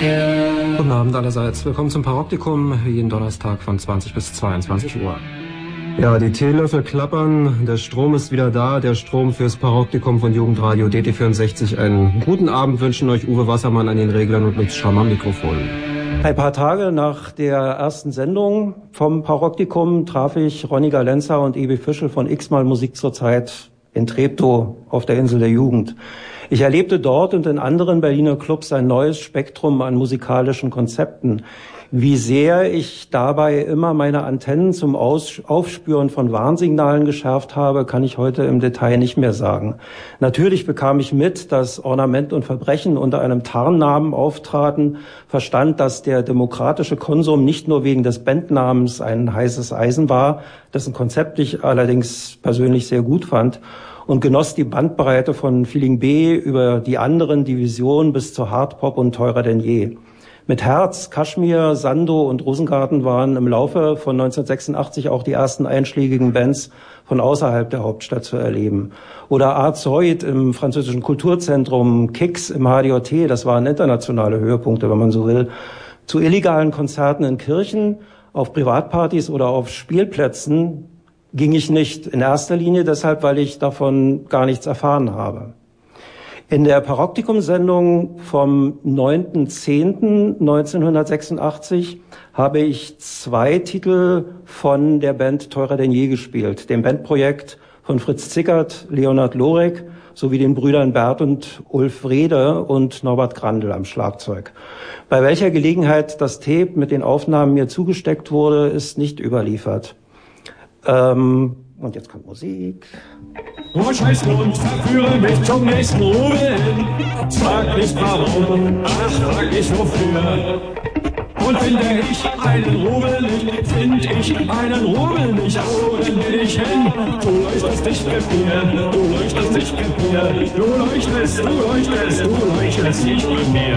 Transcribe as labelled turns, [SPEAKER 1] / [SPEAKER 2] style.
[SPEAKER 1] Guten Abend allerseits. Willkommen zum Paroptikum, jeden Donnerstag von 20 bis 22 Uhr. Ja, die Teelöffel klappern, der Strom ist wieder da, der Strom fürs Paroptikum von Jugendradio DT64. Einen guten Abend wünschen euch Uwe Wassermann an den Reglern und Lutz Schramm am Mikrofon.
[SPEAKER 2] Ein paar Tage nach der ersten Sendung vom Paroptikum traf ich Ronny Galenza und Ebi Fischel von X-Mal Musik zur Zeit in Treptow auf der Insel der Jugend. Ich erlebte dort und in anderen Berliner Clubs ein neues Spektrum an musikalischen Konzepten. Wie sehr ich dabei immer meine Antennen zum Aufspüren von Warnsignalen geschärft habe, kann ich heute im Detail nicht mehr sagen. Natürlich bekam ich mit, dass Ornament und Verbrechen unter einem Tarnnamen auftraten, verstand, dass der demokratische Konsum nicht nur wegen des Bandnamens ein heißes Eisen war, dessen Konzept ich allerdings persönlich sehr gut fand, und genoss die Bandbreite von Feeling B über die anderen Divisionen bis zu Hardpop und Teurer denn je. Mit Herz, Kashmir, Sando und Rosengarten waren im Laufe von 1986 auch die ersten einschlägigen Bands von außerhalb der Hauptstadt zu erleben. Oder Arzoid im französischen Kulturzentrum, Kix im HDOT, das waren internationale Höhepunkte, wenn man so will. Zu illegalen Konzerten in Kirchen, auf Privatpartys oder auf Spielplätzen ging ich nicht. In erster Linie deshalb, weil ich davon gar nichts erfahren habe. In der Paroptikum-Sendung vom 9.10.1986 habe ich 2 Titel von der Band Teurer denn je gespielt, dem Bandprojekt von Fritz Zickert, Leonhard Lorek sowie den Brüdern Bert und Ulf Wrede und Norbert Grandl am Schlagzeug. Bei welcher Gelegenheit das Tape mit den Aufnahmen mir zugesteckt wurde, ist nicht überliefert. Und jetzt kommt Musik.
[SPEAKER 3] Oh, scheiß und verführe mich zum nächsten Rubel hin. Frag nicht warum, ach, frag nicht wofür. Und finde ich einen Rubel nicht, find ich einen Rubel nicht, wo denn will ich hin? Du leuchtest nicht mit mir, du leuchtest nicht mit mir, du leuchtest nicht mit mir.